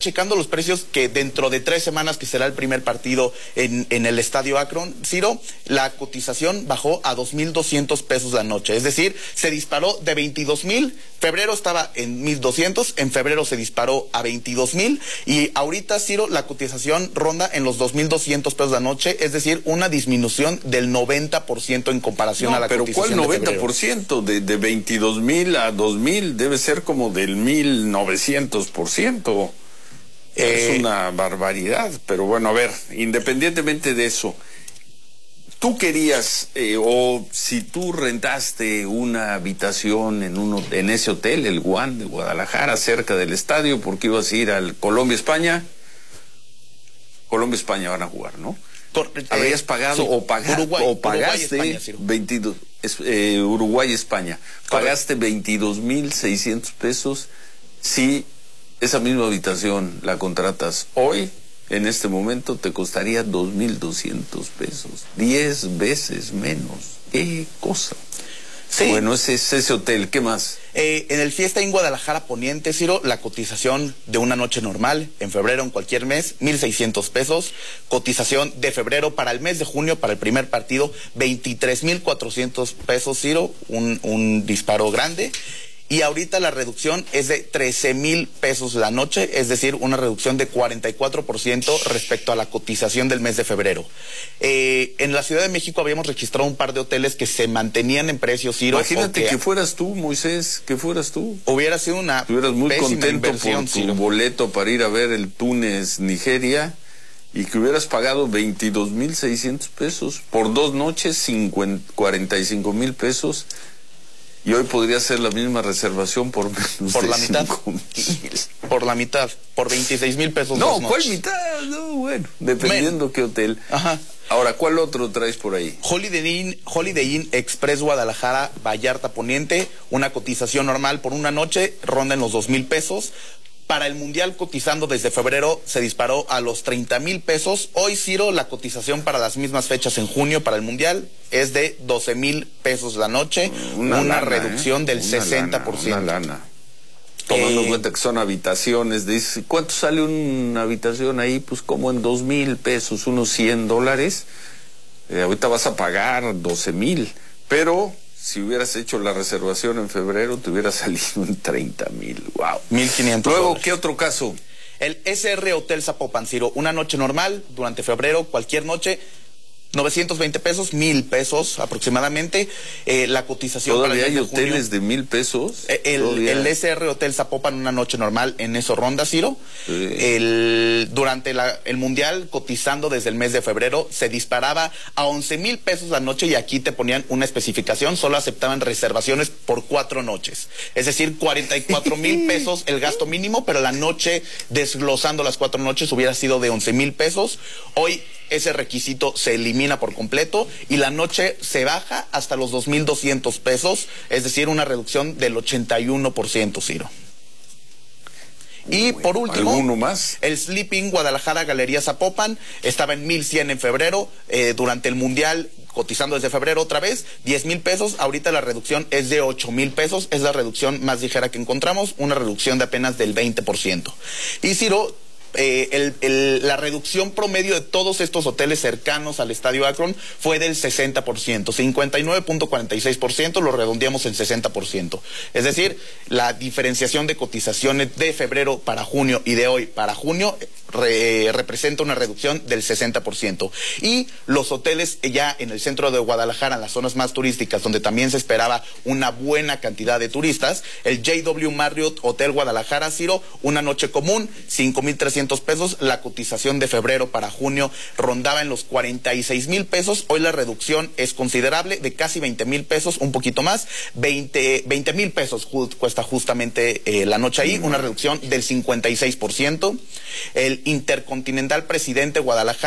checando los precios que dentro de 3 semanas, que será el primer partido en el Estadio Akron, Ciro, la cotización bajó a 2,200 pesos la noche. Es decir, se disparó de 22,000, febrero estaba en 1,200, en febrero se disparó a 22,000 y ahorita, Ciro, la cotización ronda en los 2,200 pesos la noche, es decir, una disminución del 90% en comparación a la cotización ¿cuál 90%? De 22,000 a 2,000 debe ser como del 1,900%. Es una barbaridad, pero bueno, a ver, independientemente de eso, tú querías, o si tú rentaste una habitación en ese hotel, el One de Guadalajara, cerca del estadio, porque ibas a ir al Colombia-España. Colombia-España van a jugar, ¿no? Habrías pagado, sí, o pagaste 22, Uruguay-España, pagaste 22,600 pesos. Si esa misma habitación la contratas hoy, en este momento te costaría 2,200 pesos, 10 veces menos. ¿Qué cosa? Sí. Bueno, ese es ese hotel. ¿Qué más? En el Fiesta Inn Guadalajara Poniente, Ciro, la cotización de una noche normal, en febrero, en cualquier mes, 1,600 pesos. Cotización de febrero para el mes de junio, para el primer partido, 23,400 pesos, Ciro, un disparo grande. Y ahorita la reducción es de 13,000 pesos la noche, es decir, una reducción de 44% respecto a la cotización del mes de febrero. En la Ciudad de México habíamos registrado un par de hoteles que se mantenían en precios, Ciro. Imagínate que fueras tú, Moisés, que fueras tú. Hubiera sido una Estuvieras muy contento inversión, por tu Ciro, boleto para ir a ver el Túnez-Nigeria, y que hubieras pagado 22,600 pesos por 2 noches, 45,000 pesos. Y hoy podría hacer la misma reservación por menos por de la mitad. 5,000. Por la mitad, por 26,000 pesos. No, ¿cuál mitad? No, bueno, dependiendo qué hotel. Ajá. Ahora, ¿cuál otro traes por ahí? Holiday Inn Express Guadalajara, Vallarta Poniente, una cotización normal por una noche ronda en los 2,000 pesos. Para el Mundial, cotizando desde febrero, se disparó a los 30,000 pesos. Hoy, Ciro, la cotización para las mismas fechas en junio para el Mundial es de 12,000 pesos la noche, una lana, reducción del 60%. Una lana. Tomando en cuenta que son habitaciones, dice, ¿cuánto sale una habitación ahí? Pues como en 2,000 pesos, unos $100. Ahorita vas a pagar 12,000, pero si hubieras hecho la reservación en febrero, te hubiera salido en 30,000. Wow. 1,500. Luego, ¿qué otro caso? El SR Hotel Zapopan, Ciro, una noche normal, durante febrero, cualquier noche, 920 pesos, 1,000 pesos aproximadamente. La cotización. ¿Todavía para el hay mes de junio, hoteles de 1,000 pesos? El SR Hotel Zapopan, una noche normal, en eso ronda, Ciro. Sí. Durante el Mundial, cotizando desde el mes de febrero, se disparaba a 11,000 pesos la noche, y aquí te ponían una especificación, solo aceptaban reservaciones por 4 noches. Es decir, 44,000 pesos el gasto mínimo, pero la noche, desglosando las 4 noches, hubiera sido de 11,000 pesos. Hoy ese requisito se elimina por completo y la noche se baja hasta los 2,200 pesos, es decir, una reducción del 81%, Ciro. Y por último, ¿alguno más? El Sleeping Guadalajara Galería Zapopan estaba en 1,100 en febrero, durante el Mundial, cotizando desde febrero otra vez, 10,000 pesos, ahorita la reducción es de 8,000 pesos, es la reducción más ligera que encontramos, una reducción de apenas del 20%. Y Ciro, la reducción promedio de todos estos hoteles cercanos al Estadio Akron fue del 60%, 59.46%, lo redondeamos en 60%. Es decir, la diferenciación de cotizaciones de febrero para junio y de hoy para junio representa una reducción del 60%. Y los hoteles ya en el centro de Guadalajara, en las zonas más turísticas, donde también se esperaba una buena cantidad de turistas, el JW Marriott Hotel Guadalajara, Ciro, una noche común, 5,300 pesos, la cotización de febrero para junio rondaba en los 46,000 pesos, hoy la reducción es considerable, de casi 20,000 pesos, un poquito más, 20,000 pesos cuesta justamente la noche ahí, una reducción del 56%. El Intercontinental Presidente Guadalajara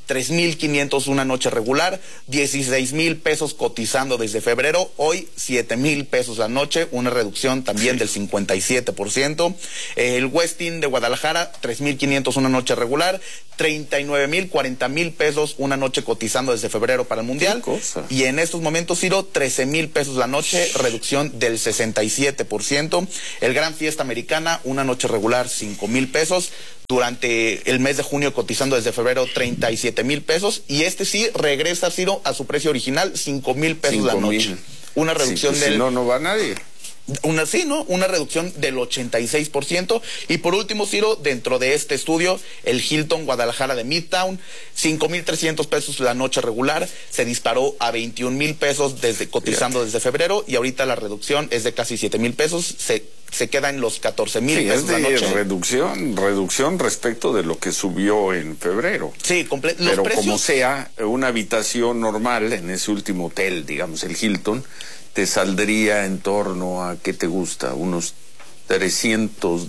3,500 una noche regular, 16,000 pesos cotizando desde febrero, hoy 7,000 pesos la noche, una reducción también del 57%. El Westin de Guadalajara, 3,500 una noche regular, 39,000, 40,000 pesos una noche cotizando desde febrero para el Mundial. Y en estos momentos, Ciro, 13,000 pesos la noche, reducción del 67%. El Gran Fiesta Americana, una noche regular, 5,000 pesos. Durante el mes de junio cotizando desde febrero 37,000 pesos. Y este sí regresa, Ciro, a su precio original, 5,000 pesos la noche. Una reducción pues, si no va nadie. Una reducción del 86%. Y por último, Ciro, dentro de este estudio, el Hilton Guadalajara de Midtown, 5,300 pesos la noche regular, se disparó a 21,000 pesos cotizando desde febrero, y ahorita la reducción es de casi 7,000 pesos, se queda en los 14,000 pesos la noche. Reducción respecto de lo que subió en febrero. Sí, pero precios, como sea, una habitación normal en ese último hotel, digamos el Hilton, te saldría en torno a, ¿qué te gusta? Unos $300,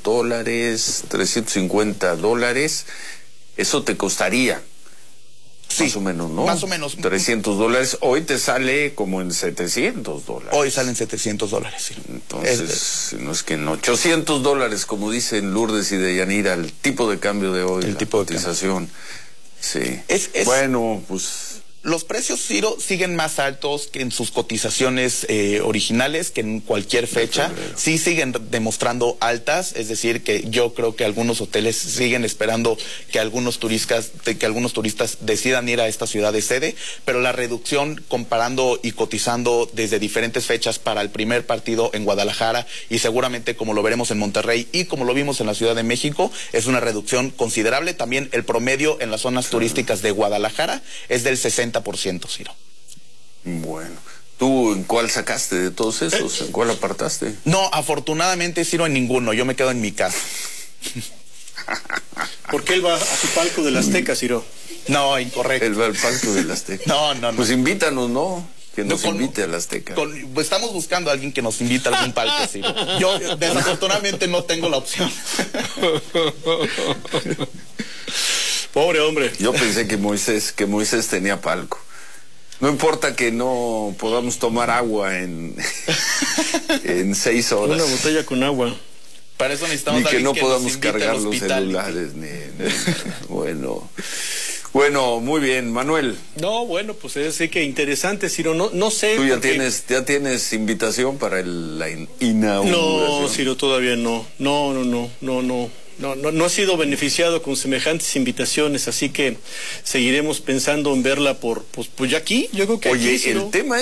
$350. Eso te costaría. Sí, más o menos, ¿no? Más o menos. $300. Hoy te sale como en $700. Hoy salen $700, sí. Entonces, no es que en $800, como dicen Lourdes y Deyanira, el tipo de cambio de hoy, el tipo de cotización. Sí. Bueno, pues... Los precios, Ciro, siguen más altos que en sus cotizaciones originales, que en cualquier fecha. Sí siguen demostrando altas, es decir, que yo creo que algunos hoteles siguen esperando que algunos turistas decidan ir a esta ciudad de sede, pero la reducción comparando y cotizando desde diferentes fechas para el primer partido en Guadalajara, y seguramente como lo veremos en Monterrey y como lo vimos en la Ciudad de México, es una reducción considerable. También el promedio en las zonas turísticas de Guadalajara es del 60%, Ciro. Bueno, ¿tú en cuál sacaste de todos esos? ¿En cuál apartaste? No, afortunadamente, Ciro, en ninguno. Yo me quedo en mi casa. ¿Por qué él va a su palco del Azteca, Ciro? No, incorrecto. Él va al palco del Azteca. No. Pues invítanos, ¿no? Que nos invite al Azteca. Pues estamos buscando a alguien que nos invite a algún palco, Ciro. Yo, desafortunadamente, no tengo la opción. Pobre hombre. Yo pensé que Moisés tenía palco. No importa que no podamos tomar agua en 6 horas. Una botella con agua. Para eso necesitamos ni que no podamos cargar los celulares. Bueno, muy bien, Manuel. No, bueno, pues sí que interesante, Ciro. No sé. ¿Tú ya tienes invitación para la inauguración? No, Ciro, todavía no. No ha sido beneficiado con semejantes invitaciones, así que seguiremos pensando en verla por ya aquí. Yo creo que oye, aquí, Ciro... el tema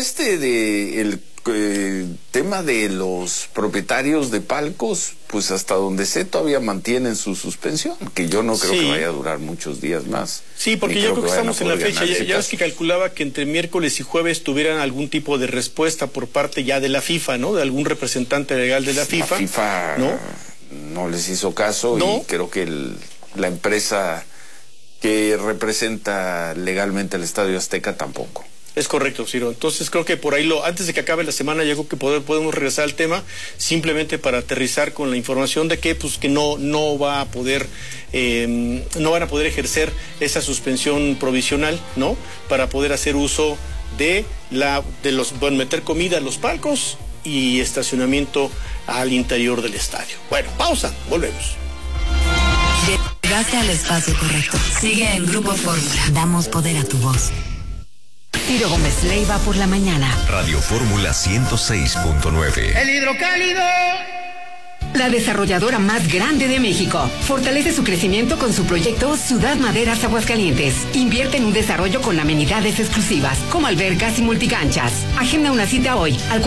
tema de los propietarios de palcos, pues hasta donde sé todavía mantienen su suspensión, que yo no creo que vaya a durar muchos días más. Sí, porque yo creo que estamos en la fecha. Ya ves que calculaba que entre miércoles y jueves tuvieran algún tipo de respuesta por parte ya de la FIFA, ¿no? De algún representante legal de la FIFA. La FIFA, ¿no? No les hizo caso, ¿no? Y creo que la empresa que representa legalmente el Estadio Azteca tampoco. Es correcto, Ciro. Entonces creo que por ahí antes de que acabe la semana, yo creo que podemos regresar al tema, simplemente para aterrizar con la información de que no va a poder, no van a poder ejercer esa suspensión provisional, ¿no? Para poder hacer uso meter comida a los palcos y estacionamiento al interior del estadio. Bueno, pausa, volvemos. Llegaste al espacio correcto. Sigue en Grupo Fórmula. Damos poder a tu voz. Ciro Gómez Leiva por la mañana. Radio Fórmula 106.9. El hidrocálido. La desarrolladora más grande de México fortalece su crecimiento con su proyecto Ciudad Maderas Aguascalientes. Invierte en un desarrollo con amenidades exclusivas, como albercas y multicanchas. Agenda una cita hoy al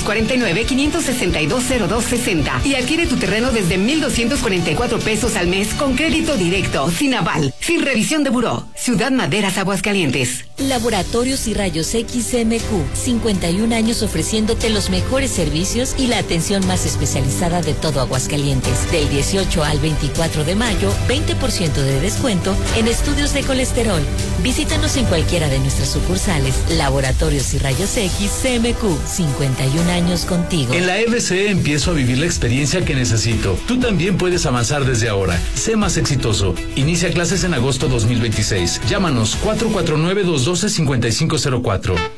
449-562-0260 y adquiere tu terreno desde 1,244 pesos al mes con crédito directo, sin aval, sin revisión de buró. Ciudad Maderas Aguascalientes. Laboratorios y Rayos X CMQ, 51 años ofreciéndote los mejores servicios y la atención más especializada de todo Aguascalientes. Del 18 al 24 de mayo, 20% de descuento en estudios de colesterol, Visítanos en cualquiera de nuestras sucursales. Laboratorios y Rayos X CMQ, 51 años contigo. En la FCE empiezo a vivir la experiencia que necesito. Tú también puedes avanzar desde ahora. Sé más exitoso. Inicia clases en agosto 2026. Llámanos 449-212-5504.